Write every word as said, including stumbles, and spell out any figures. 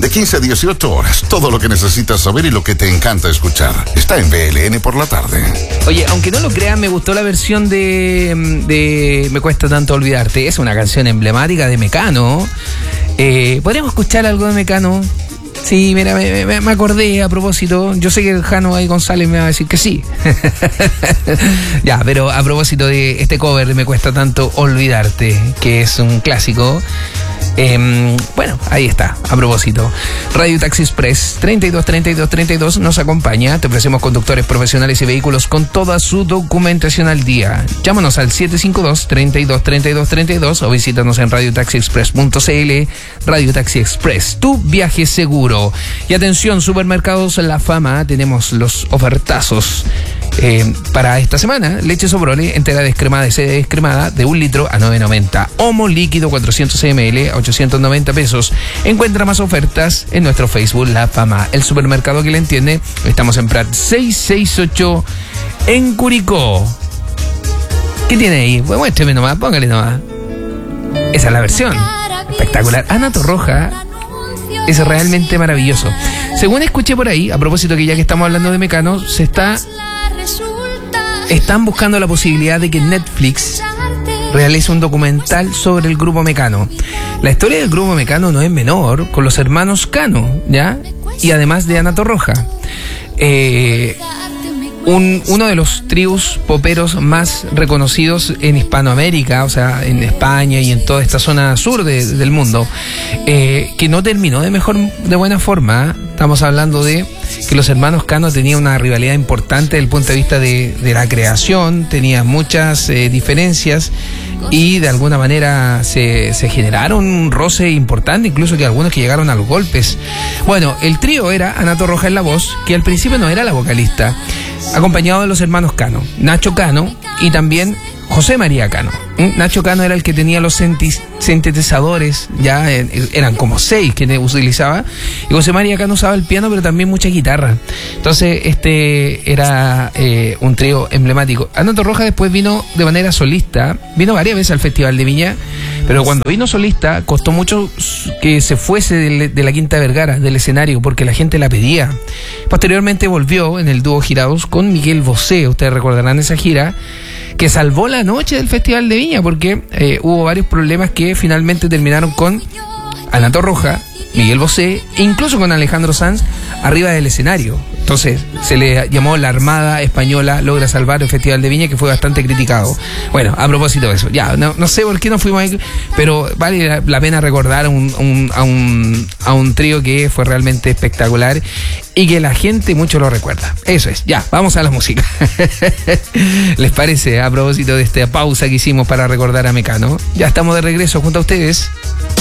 De quince a dieciocho horas, todo lo que necesitas saber y lo que te encanta escuchar. Está en B L N por la tarde. Oye, aunque no lo crean, me gustó la versión de, de Me Cuesta Tanto Olvidarte. Es una canción emblemática de Mecano. Eh, ¿Podríamos escuchar algo de Mecano? Sí, mira, me, me, me acordé a propósito. Yo sé que el Jano ahí González me va a decir que sí. Ya, pero a propósito de este cover de Me Cuesta Tanto Olvidarte, que es un clásico. Eh, bueno, ahí está, a propósito. Radio Taxi Express treinta y dos treinta y dos treinta y dos nos acompaña. Te ofrecemos conductores profesionales y vehículos con toda su documentación al día. Llámanos al siete cinco dos, treinta y dos treinta y dos treinta y dos o visítanos en radio taxi express punto c l. Radio Taxi Express, tu viaje seguro. Y atención, Supermercados La Fama, tenemos los ofertazos eh, para esta semana. Leche Sobrole, entera descremada y sede descremada de un litro a nueve noventa. Omo líquido cuatrocientos mililitros a ochocientos noventa pesos. Encuentra más ofertas en nuestro Facebook La Fama, el supermercado que le entiende. Estamos en Prat seiscientos sesenta y ocho en Curicó. ¿Qué tiene ahí? Pues muéstrame nomás, póngale nomás. Esa es la versión. Espectacular. Ana Torroja es realmente maravilloso. Según escuché por ahí, a propósito que ya que estamos hablando de Mecano, se está están buscando la posibilidad de que Netflix realice un documental sobre el grupo Mecano. La historia del grupo Mecano no es menor, con los hermanos Cano, ¿ya? Y además de Ana Torroja. Eh... Un, uno de los tríos poperos más reconocidos en Hispanoamérica, o sea, en España y en toda esta zona sur de, del mundo, eh, que no terminó de mejor, de buena forma. Estamos hablando de que los hermanos Cano tenían una rivalidad importante desde el punto de vista de, de la creación, tenían muchas eh, diferencias y de alguna manera se, se generaron un roce importante, incluso que algunos que llegaron a los golpes. Bueno, el trío era Ana Torroja en la voz, que al principio no era la vocalista, acompañado de los hermanos Cano, Nacho Cano y también José María Cano. Nacho Cano era el que tenía los sintetizadores, ya eran como seis que utilizaba, y José María Cano usaba el piano, pero también mucha guitarra. Entonces este era eh, un trío emblemático. Ana Torroja después vino de manera solista, vino varias veces al Festival de Viña, pero cuando vino solista costó mucho que se fuese de, de la Quinta Vergara, del escenario, porque la gente la pedía. Posteriormente volvió en el dúo Girados con Miguel Bosé, ustedes recordarán esa gira, que salvó la noche del Festival de Viña, porque eh, hubo varios problemas que finalmente terminaron con Ana Torroja, Miguel Bosé e incluso con Alejandro Sanz arriba del escenario. Entonces se le llamó la Armada Española logra salvar el Festival de Viña, que fue bastante criticado. Bueno, a propósito de eso, ya no, no sé por qué no fuimos ahí, pero vale la, la pena recordar a un, un, a, un, a un trío que fue realmente espectacular y que la gente mucho lo recuerda. Eso es, ya, vamos a la música. ¿Les parece? A propósito de esta pausa que hicimos para recordar a Mecano, ya estamos de regreso junto a ustedes.